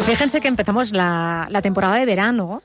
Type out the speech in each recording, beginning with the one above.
Fíjense que empezamos la temporada de verano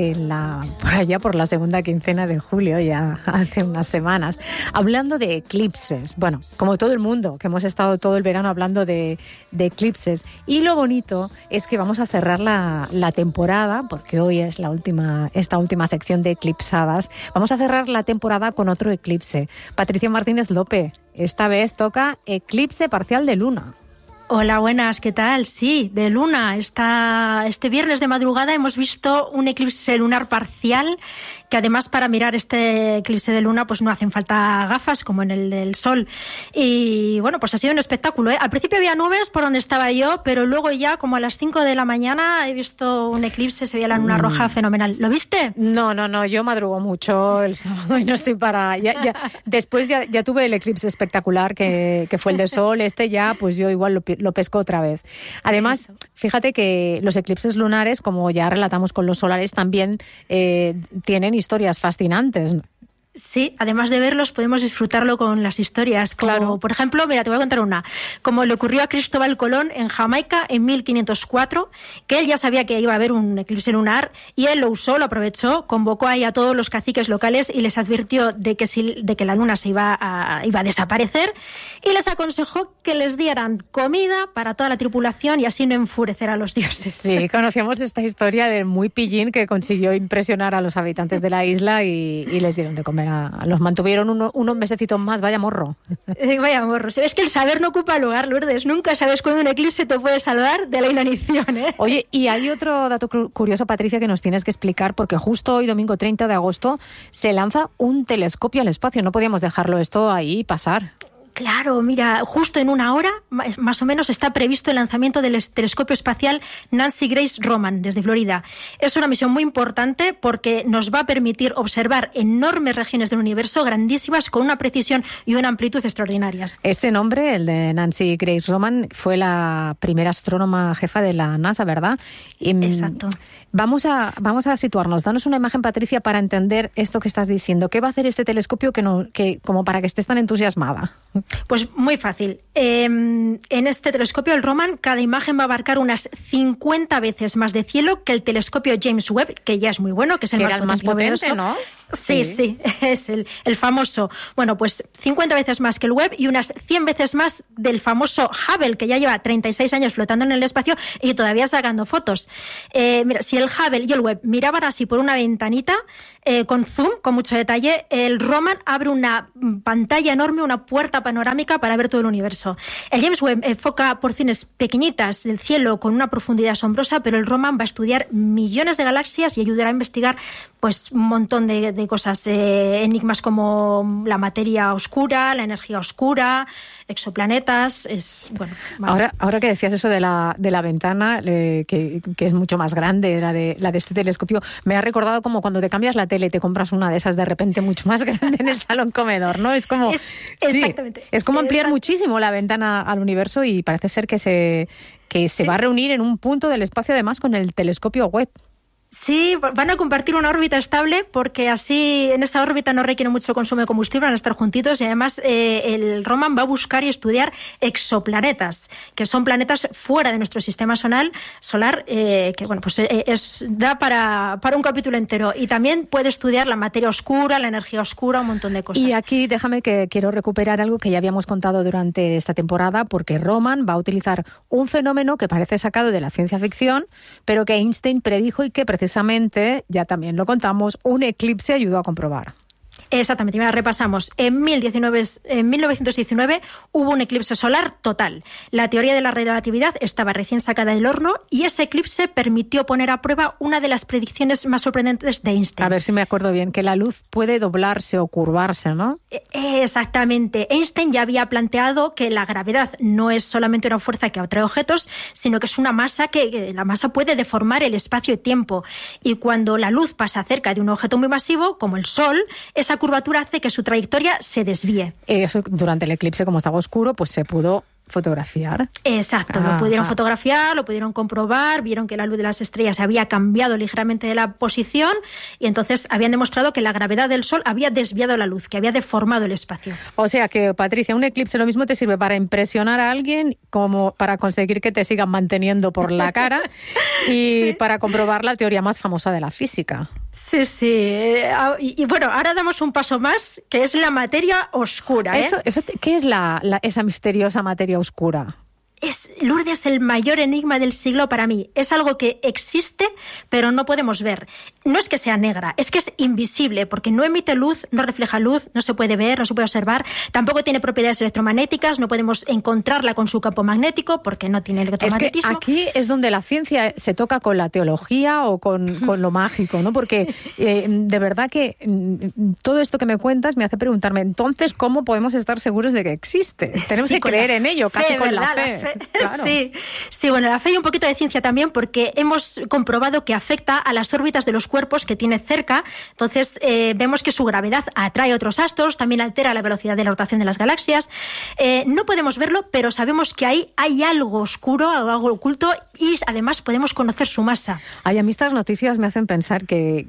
por allá por la segunda quincena de julio, ya hace unas semanas, hablando de eclipses. Bueno, como todo el mundo, que hemos estado todo el verano hablando de eclipses. Y lo bonito es que vamos a cerrar la temporada, porque hoy es esta última sección de eclipsadas. Vamos a cerrar la temporada con otro eclipse. Patricia Martínez López, esta vez toca eclipse parcial de luna. Hola, buenas, ¿qué tal? Sí, de luna. Este viernes de madrugada hemos visto un eclipse lunar parcial, que además para mirar este eclipse de luna pues no hacen falta gafas como en el del sol. Y bueno, pues ha sido un espectáculo, ¿eh? Al principio había nubes por donde estaba yo, pero luego ya como a las 5 de la mañana he visto un eclipse, se veía la luna roja fenomenal. ¿Lo viste? No, yo madrugo mucho el sábado y no estoy para... Después ya tuve el eclipse espectacular que fue el de sol, ya pues yo igual lo pesco otra vez. Además, fíjate que los eclipses lunares, como ya relatamos con los solares, también tienen historias fascinantes. Sí, además de verlos podemos disfrutarlo con las historias. Como, claro. Por ejemplo, mira, te voy a contar una. Como le ocurrió a Cristóbal Colón en Jamaica en 1504, que él ya sabía que iba a haber un eclipse lunar y él lo usó, lo aprovechó, convocó ahí a todos los caciques locales y les advirtió de que la luna se iba a desaparecer y les aconsejó que les dieran comida para toda la tripulación y así no enfurecer a los dioses. Sí, conocíamos esta historia del muy pillín que consiguió impresionar a los habitantes de la isla y les dieron de comer. Los mantuvieron unos mesecitos más, vaya morro. Vaya morro. Es que el saber no ocupa lugar, Lourdes. Nunca sabes cuándo un eclipse te puede salvar de la inanición, ¿eh? Oye, y hay otro dato curioso, Patricia, que nos tienes que explicar, porque justo hoy, domingo 30 de agosto, se lanza un telescopio al espacio. No podíamos dejarlo esto ahí pasar. Claro, mira, justo en una hora, más o menos, está previsto el lanzamiento del telescopio espacial Nancy Grace Roman desde Florida. Es una misión muy importante porque nos va a permitir observar enormes regiones del universo grandísimas con una precisión y una amplitud extraordinarias. Ese nombre, el de Nancy Grace Roman, fue la primera astrónoma jefa de la NASA, ¿verdad? Exacto. Vamos a situarnos. Danos una imagen, Patricia, para entender esto que estás diciendo. ¿Qué va a hacer este telescopio como para que estés tan entusiasmada? Pues muy fácil. En este telescopio, el Roman, cada imagen va a abarcar unas 50 veces más de cielo que el telescopio James Webb, que ya es muy bueno, que es el más potente, ¿no? Sí, es el famoso. Bueno, pues 50 veces más que el Webb y unas 100 veces más del famoso Hubble, que ya lleva 36 años flotando en el espacio y todavía sacando fotos. Mira, si el Hubble y el Webb miraban así por una ventanita, con zoom, con mucho detalle, el Roman abre una pantalla enorme, una puerta panorámica para ver todo el universo. El James Webb enfoca porciones pequeñitas del cielo con una profundidad asombrosa, pero el Roman va a estudiar millones de galaxias y ayudará a investigar pues un montón de cosas, enigmas como la materia oscura, la energía oscura, exoplanetas. Ahora que decías eso de la ventana, que es mucho más grande, la de este telescopio, me ha recordado como cuando te cambias la tele y te compras una de esas de repente mucho más grande en el salón comedor, ¿no? Es como exactamente. Es como ampliar muchísimo la ventana al universo y parece ser que se va a reunir en un punto del espacio además con el telescopio Webb. Sí, van a compartir una órbita estable porque así en esa órbita no requiere mucho consumo de combustible, van a estar juntitos y además el Roman va a buscar y estudiar exoplanetas, que son planetas fuera de nuestro sistema solar, que bueno, pues da para un capítulo entero. Y también puede estudiar la materia oscura, la energía oscura, un montón de cosas. Y aquí déjame que quiero recuperar algo que ya habíamos contado durante esta temporada, porque Roman va a utilizar un fenómeno que parece sacado de la ciencia ficción, pero que Einstein predijo y que precisamente, ya también lo contamos, un eclipse ayudó a comprobar. Exactamente, mira, repasamos. En 1919 hubo un eclipse solar total. La teoría de la relatividad estaba recién sacada del horno y ese eclipse permitió poner a prueba una de las predicciones más sorprendentes de Einstein. A ver si me acuerdo bien, que la luz puede doblarse o curvarse, ¿no? Exactamente. Einstein ya había planteado que la gravedad no es solamente una fuerza que atrae objetos, sino que es una masa que la masa puede deformar el espacio y tiempo. Y cuando la luz pasa cerca de un objeto muy masivo, como el Sol, esa curvatura hace que su trayectoria se desvíe. Eso, durante el eclipse, como estaba oscuro, pues se pudo fotografiar. Exacto, lo pudieron fotografiar, lo pudieron comprobar, vieron que la luz de las estrellas había cambiado ligeramente de la posición y entonces habían demostrado que la gravedad del Sol había desviado la luz, que había deformado el espacio. O sea que, Patricia, un eclipse lo mismo te sirve para impresionar a alguien como para conseguir que te sigan manteniendo por la cara y para comprobar la teoría más famosa de la física. Sí, sí. Y bueno, ahora damos un paso más, que es la materia oscura. ¿Qué es esa misteriosa materia oscura? Lourdes, el mayor enigma del siglo para mí. Es algo que existe, pero no podemos ver. No es que sea negra, es que es invisible, porque no emite luz, no refleja luz, no se puede ver, no se puede observar. Tampoco tiene propiedades electromagnéticas, no podemos encontrarla con su campo magnético, porque no tiene electromagnetismo. Es que aquí es donde la ciencia se toca con la teología o con lo mágico, ¿no? Porque de verdad que todo esto que me cuentas me hace preguntarme, entonces, ¿cómo podemos estar seguros de que existe? Tenemos que creer en ello, casi con la fe. Claro. Sí, bueno, la fe y un poquito de ciencia también, porque hemos comprobado que afecta a las órbitas de los cuerpos que tiene cerca. Entonces, vemos que su gravedad atrae otros astros, también altera la velocidad de la rotación de las galaxias. No podemos verlo, pero sabemos que ahí hay algo oscuro, algo oculto, y además podemos conocer su masa. A mí estas noticias me hacen pensar que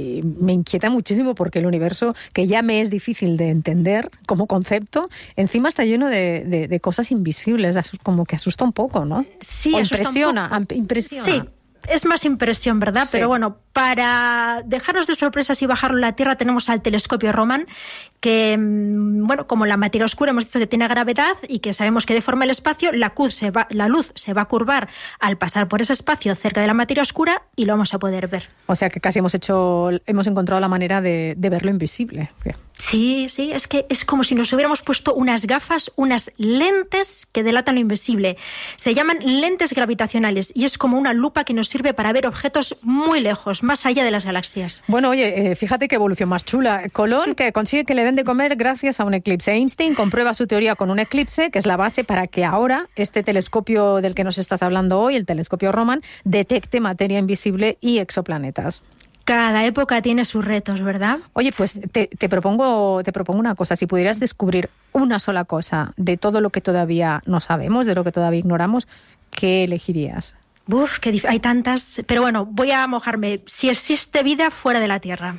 me inquieta muchísimo, porque el universo, que ya me es difícil de entender como concepto, encima está lleno de cosas invisibles, como que asusta un poco, ¿no? Sí, o impresiona. Sí, es más impresión, ¿verdad? Sí. Pero bueno, para dejarnos de sorpresas y bajarlo a la Tierra tenemos al telescopio Raman, que, bueno, como la materia oscura hemos dicho que tiene gravedad y que sabemos que deforma el espacio, la luz se va a curvar al pasar por ese espacio cerca de la materia oscura y lo vamos a poder ver. O sea que casi hemos encontrado la manera de verlo invisible. Sí, es que es como si nos hubiéramos puesto unas gafas, unas lentes que delatan lo invisible. Se llaman lentes gravitacionales y es como una lupa que nos sirve para ver objetos muy lejos, más allá de las galaxias. Bueno, oye, fíjate qué evolución más chula. Colón, que consigue que le den de comer gracias a un eclipse. Einstein comprueba su teoría con un eclipse, que es la base para que ahora este telescopio del que nos estás hablando hoy, el telescopio Raman, detecte materia invisible y exoplanetas. Cada época tiene sus retos, ¿verdad? Oye, pues te propongo una cosa. Si pudieras descubrir una sola cosa de todo lo que todavía no sabemos, de lo que todavía ignoramos, ¿qué elegirías? Hay tantas, pero bueno, voy a mojarme. Si existe vida fuera de la Tierra.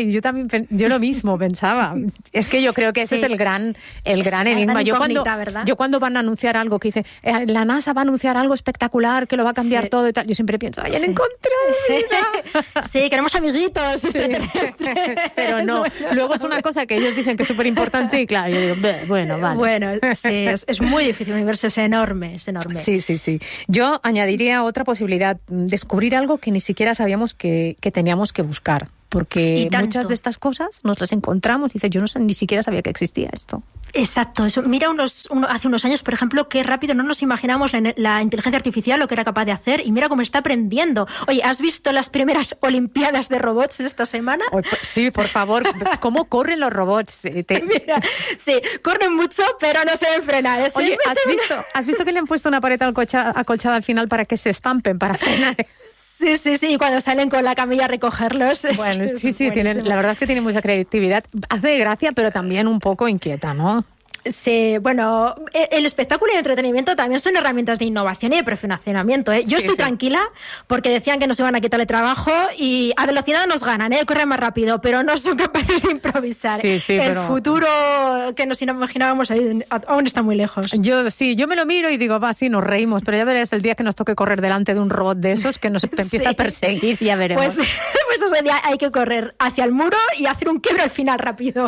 Yo lo mismo pensaba. Es que yo creo que ese es el gran enigma. Yo cuando van a anunciar algo que dice, la NASA va a anunciar algo espectacular que lo va a cambiar todo y tal, yo siempre pienso, ¡ay, han encontrado vida! Sí, queremos amiguitos extraterrestres. Pero no, luego es una cosa que ellos dicen que es súper importante y claro, yo digo, bueno, vale. Bueno, sí, es muy difícil, el universo es enorme. Sí. Yo añadiría otra posibilidad, descubrir algo que ni siquiera sabíamos que teníamos que buscar, porque muchas de estas cosas nos las encontramos y dices, yo ni siquiera sabía que existía esto. Exacto, eso. Mira hace unos años, por ejemplo, qué rápido no nos imaginábamos la inteligencia artificial, lo que era capaz de hacer, y mira cómo está aprendiendo. Oye, ¿has visto las primeras Olimpiadas de robots esta semana? Sí, por favor, ¿cómo corren los robots? Mira, sí, corren mucho, pero no se deben frenar. Oye, ¿has visto que le han puesto una pared acolchada al final para que se estampen, para frenar? Sí, y cuando salen con la camilla a recogerlos. Bueno, sí, la verdad es que tienen mucha creatividad. Hace gracia, pero también un poco inquieta, ¿no? Sí, bueno, el espectáculo y el entretenimiento también son herramientas de innovación y de perfeccionamiento, ¿eh? Yo estoy tranquila porque decían que nos iban a quitar el trabajo y a velocidad nos ganan, ¿eh? Corren más rápido, pero no son capaces de improvisar. El futuro que nos imaginábamos aún está muy lejos. Yo me lo miro y digo, nos reímos, pero ya verás el día que nos toque correr delante de un robot de esos que nos empieza a perseguir, ya veremos. Pues ese día hay que correr hacia el muro y hacer un quiebre al final rápido.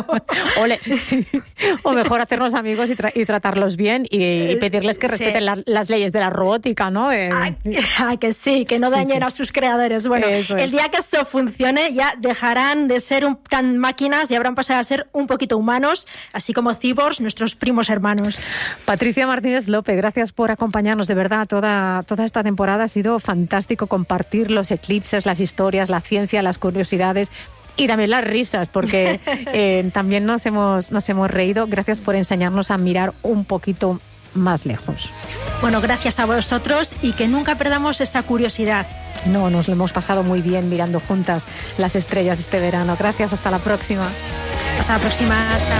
O mejor hacernos amigos y tratarlos bien y pedirles que respeten las leyes de la robótica, ¿no? Que sí, que no dañen a sus creadores. Bueno, el día que eso funcione ya dejarán de ser tan máquinas y habrán pasado a ser un poquito humanos, así como cyborgs, nuestros primos hermanos. Patricia Martínez López, gracias por acompañarnos. De verdad, toda esta temporada ha sido fantástico compartir los eclipses, las historias, la ciencia, las curiosidades y también las risas, porque también nos hemos reído. Gracias por enseñarnos a mirar un poquito más lejos. Bueno, gracias a vosotros y que nunca perdamos esa curiosidad. No, nos lo hemos pasado muy bien mirando juntas las estrellas este verano. Gracias, hasta la próxima. Hasta la próxima, chao.